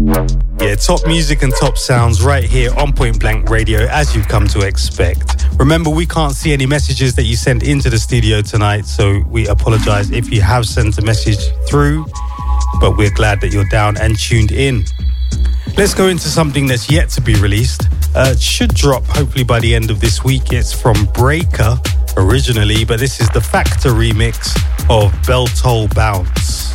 Yeah, top music and top sounds right here on Point Blank Radio, as you've come to expect. Remember, we can't see any messages that you sent into the studio tonight, so we apologize if you have sent a message through, but we're glad that you're down and tuned in. Let's go into something that's yet to be released. It should drop hopefully by the end of this week. It's from Breaker originally, but this is the Factor remix of Bell Toll Bounce.